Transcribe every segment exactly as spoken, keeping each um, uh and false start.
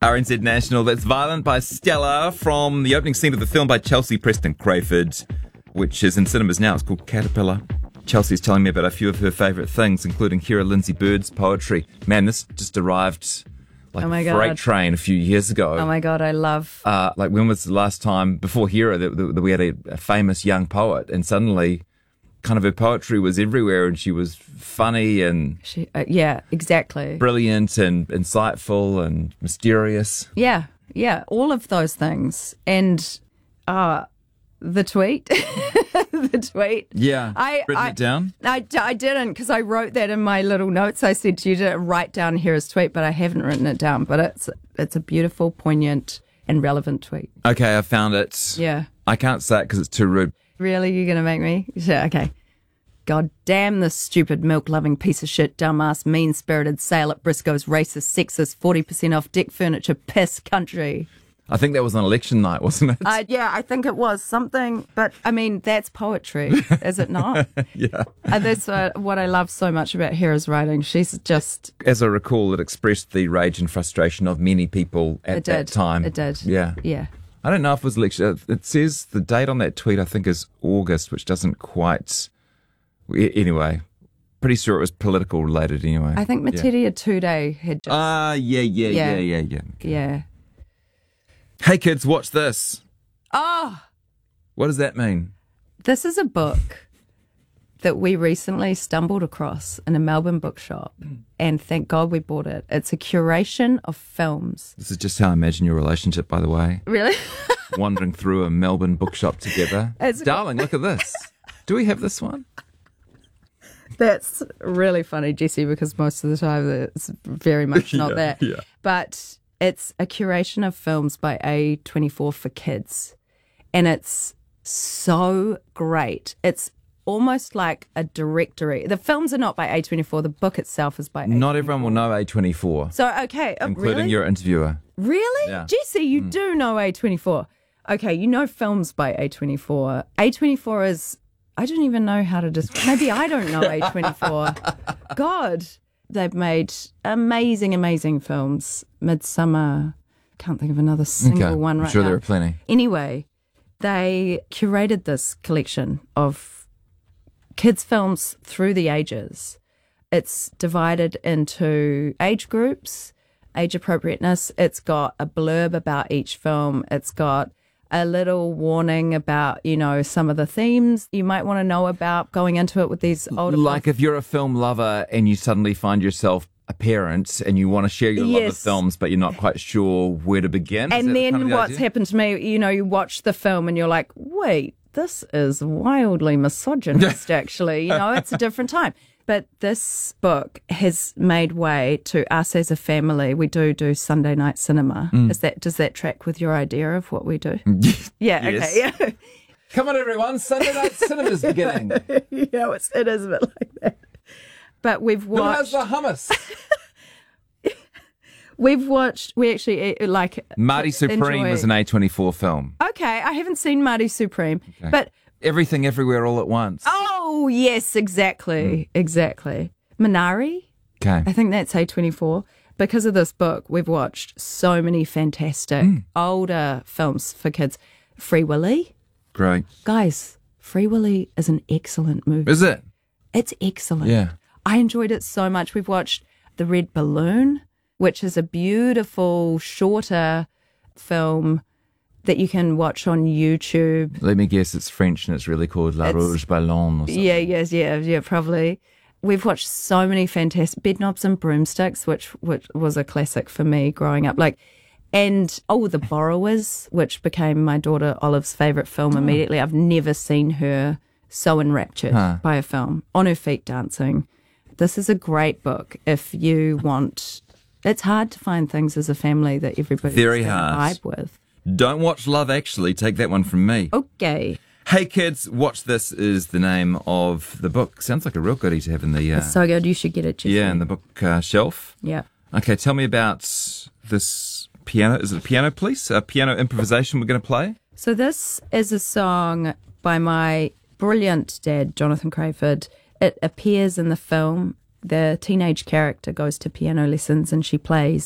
R N Z National. That's Violent by Stella from the opening scene of the film by Chelsea Preston Crayford, which is in cinemas now. It's called Caterpillar. Chelsea's telling me about a few of her favourite things, including Hera Lindsay Bird's poetry. Man, this just arrived like oh my a God. freight train a few years ago. Oh my God, I love... Uh, like when was the last time, before Hera, that, that we had a, a famous young poet, and suddenly kind of her poetry was everywhere, and she was funny and She, uh, yeah, exactly. brilliant and insightful and mysterious. Yeah, yeah, all of those things. And uh, the tweet, the tweet. Yeah, I, written I, it down? I, I didn't, because I wrote that in my little notes. I said to you to write down Hera's tweet, but I haven't written it down. But it's it's a beautiful, poignant and relevant tweet. Okay, I found it. Yeah. I can't say it because it's too rude. Really? You're going to make me? Sure, okay. God damn this stupid milk-loving piece of shit, dumbass, mean-spirited sale at Briscoe's racist, sexist, forty percent off deck furniture piss country. I think that was on election night, wasn't it? Uh, yeah, I think it was something, but I mean, that's poetry, is it not? Yeah. And that's uh, what I love so much about Hera's writing. She's just... As I recall, it expressed the rage and frustration of many people at It did. that time. It did. Yeah. Yeah. I don't know if it was election. It says the date on that tweet, I think, is August, which doesn't quite... Anyway, pretty sure it was political related anyway. I think Materia Tude had just... Ah, uh, yeah, yeah, yeah, Yeah. yeah, yeah. Okay. yeah. Hey kids, watch this. Oh, What does that mean? this is a book that we recently stumbled across in a Melbourne bookshop, and thank God we bought it. It's a curation of films. This is just how I imagine your relationship, by the way. Really? Wandering through a Melbourne bookshop together. It's- Darling, look at this. Do we have this one? That's really funny, Jesse, because most of the time it's very much not Yeah, that. yeah. But it's a curation of films by A twenty-four for kids. And it's so great. It's almost like a directory. The films are not by A twenty-four. The book itself is by A twenty-four. Not everyone will know A twenty-four, So, okay. oh, including really? your interviewer. Really? Yeah. Jesse, you do know A twenty-four. Okay, you know films by A twenty-four. A twenty-four is, I don't even know how to describe, maybe I don't know A twenty-four. God, they've made amazing, amazing films. Midsummer, can't think of another single Okay, one I'm right sure now. there are plenty. Anyway, they curated this collection of kids' films through the ages. It's divided into age groups, age appropriateness. It's got a blurb about each film. It's got a little warning about, you know, some of the themes you might want to know about going into it with these older Like if you're a film lover and you suddenly find yourself a parent and you want to share your love of Yes. films, but you're not quite sure where to begin. Is And that then kind of the what's idea? happened to me, you know, you watch the film and you're like, wait, this is wildly misogynist, actually. You know, it's a different time. But this book has made way to us as a family. We do do Sunday night cinema. Mm. Is that does that track with your idea of what we do? Yeah, Yes. okay, yeah. Come on, everyone! Sunday night cinema's beginning. yeah, it's, it is a bit like that. But we've Who has watched, the hummus? we've watched, we actually uh, like Marty Supreme enjoy- was an A twenty-four film. Okay, I haven't seen Marty Supreme, but Everything, Everywhere, All at Once. oh yes, exactly, exactly. Minari, Okay. I think that's A twenty-four. Because of this book, we've watched so many fantastic older films for kids. Free Willy, Great. guys, Free Willy is an excellent movie. Is it? It's excellent. Yeah. I enjoyed it so much. We've watched The Red Balloon, which is a beautiful, shorter film that you can watch on YouTube. Let me guess, it's French and it's really called La It's- Rouge Ballon or something. Yeah, yes, yeah, yeah, probably. We've watched so many fantastic Bedknobs and Broomsticks, which which was a classic for me growing up. Like, and oh, The Borrowers, which became my daughter Olive's favourite film immediately. I've never seen her so enraptured Huh. by a film, on her feet dancing. This is a great book if you want. It's hard to find things as a family that everybody Very hard. vibe with. Don't watch Love Actually. Take that one from me. Okay, Hey kids, Watch This is the name of the book. Sounds like a real goodie to have in the uh, so good. You should get it, Jesse. yeah in the book uh, shelf. Yeah. Okay, tell me about this piano. Is it a piano piece? A piano improvisation we're going to play? So this is a song by my brilliant dad, Jonathan Crayford. It appears in the film. The teenage character goes to piano lessons and she plays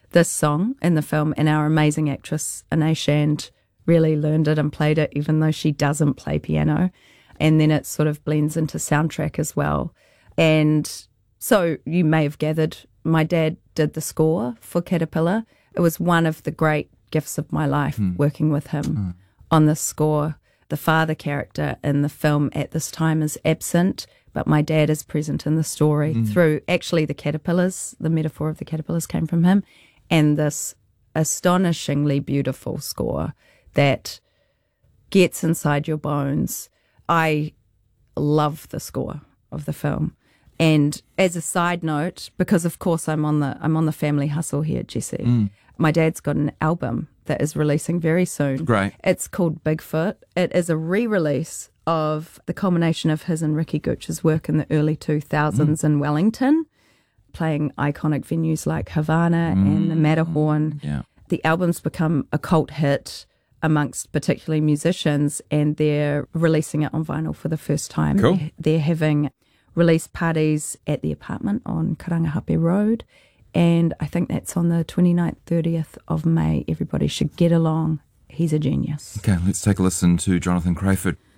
this song in the film, and our amazing actress, Anais Shand, really learned it and played it, even though she doesn't play piano. And then it sort of blends into soundtrack as well. And so you may have gathered, my dad did the score for Caterpillar. It was one of the great gifts of my life, mm. working with him mm. on this score. The father character in the film at this time is absent, but my dad is present in the story mm. through actually the caterpillars. The metaphor of the caterpillars came from him, and this astonishingly beautiful score that gets inside your bones. I love the score of the film. And as a side note, because of course I'm on the I'm on the family hustle here, Jesse, mm. my dad's got an album that is releasing very soon. Great. It's called Bigfoot. It is a re-release of the culmination of his and Ricky Gooch's work in the early two thousands mm. in Wellington, playing iconic venues like Havana mm. and the Matterhorn. Yeah. The album's become a cult hit amongst particularly musicians, and they're releasing it on vinyl for the first time. Cool. They're, they're having release parties at the apartment on Karangahape Road, and I think that's on the twenty-ninth, thirtieth of May. Everybody should get along. He's a genius. Okay, let's take a listen to Jonathan Crayford.